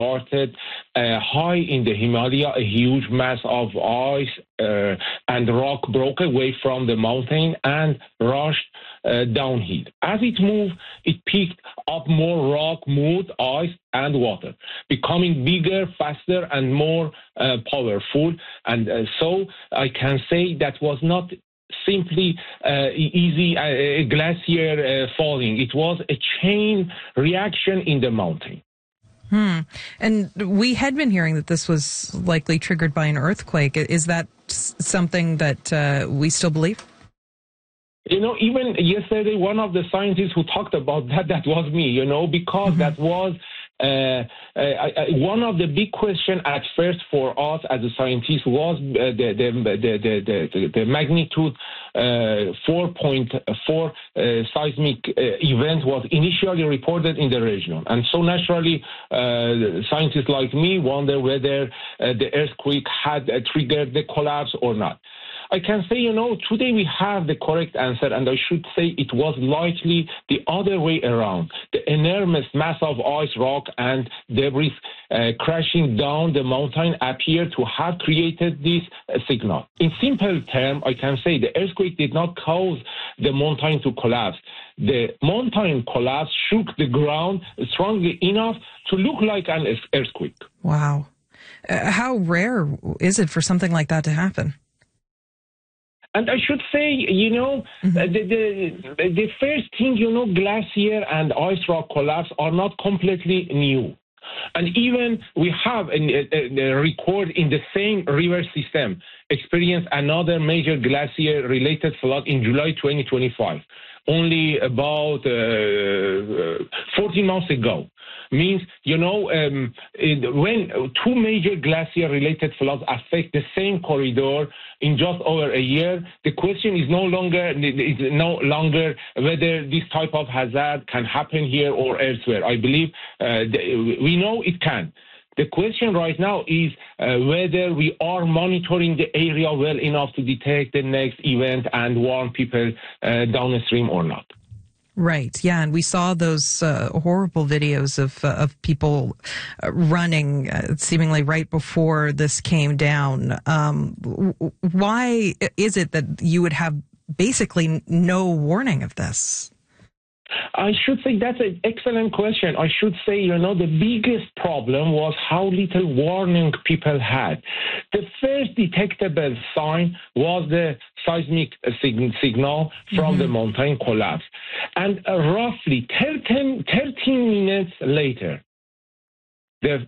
started high in the Himalaya, a huge mass of ice and rock broke away from the mountain and rushed downhill. As it moved, it picked up more rock, mud, ice, and water, becoming bigger, faster, and more powerful. And so I can say that was not simply easy glacier falling. It was a chain reaction in the mountain. And we had been hearing that this was likely triggered by an earthquake. Is that something that we still believe? Even yesterday, one of the scientists who talked about that was me, because that was one of the big questions at first for us as a scientist was the magnitude 4.4 seismic event was initially reported in the region. And so naturally, scientists like me wonder whether the earthquake had triggered the collapse or not. I can say, today we have the correct answer, and I should say it was likely the other way around. The enormous mass of ice, rock, and debris crashing down the mountain appear to have created this signal. In simple terms, I can say the earthquake did not cause the mountain to collapse. The mountain collapse shook the ground strongly enough to look like an earthquake. Wow. How rare is it for something like that to happen? And I should say, the first thing, glacier and ice rock collapse are not completely new. And even we have a record in the same river system experienced another major glacier-related flood in July 2025, only about 14 months ago. Means, when two major glacier-related floods affect the same corridor in just over a year, the question is no longer whether this type of hazard can happen here or elsewhere. I believe we know it can. The question right now is whether we are monitoring the area well enough to detect the next event and warn people downstream or not. Right. Yeah. And we saw those horrible videos of people running seemingly right before this came down. Why is it that you would have basically no warning of this? I should say that's an excellent question. I should say, the biggest problem was how little warning people had. The first detectable sign was the seismic signal from the mountain collapse. And roughly 13 minutes later, the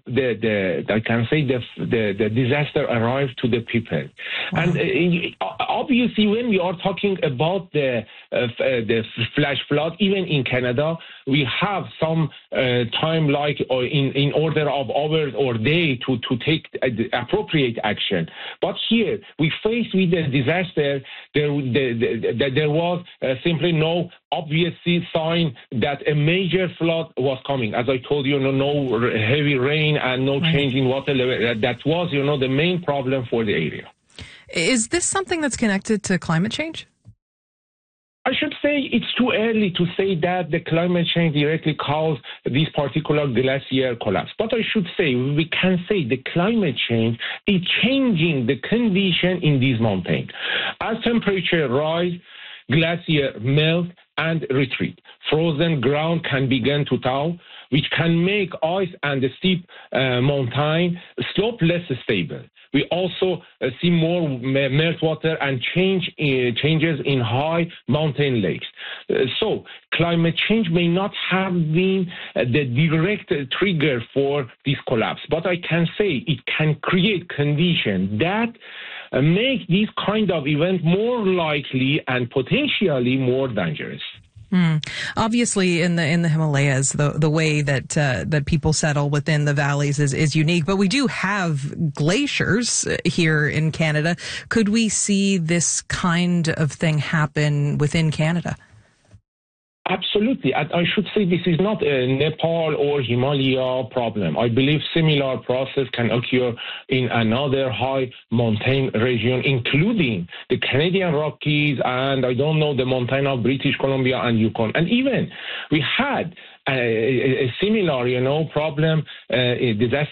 disaster arrived to the people. Wow. And obviously, when we are talking about the flash flood, even in Canada, we have some time, like in order of hours or day, to take appropriate action. But here, we faced with the disaster, there was simply no obvious sign that a major flood was coming. As I told you, no heavy rain and no change in water level. That was, the main problem for the area. Is this something that's connected to climate change? I should say it's too early to say that the climate change directly caused this particular glacier collapse. But I should say, we can say the climate change is changing the condition in these mountains. As temperature rise, glacier melt and retreat. Frozen ground can begin to thaw, which can make ice and the steep mountain slope less stable. We also see more meltwater and changes in high mountain lakes. So climate change may not have been the direct trigger for this collapse, but I can say it can create conditions that make this kind of event more likely and potentially more dangerous. Obviously, in the Himalayas, the way that people settle within the valleys is unique. But we do have glaciers here in Canada. Could we see this kind of thing happen within Canada? Absolutely. I should say this is not a Nepal or Himalaya problem. I believe similar process can occur in another high mountain region, including the Canadian Rockies and I don't know, the mountain of British Columbia and Yukon. And even we had a similar, problem, disaster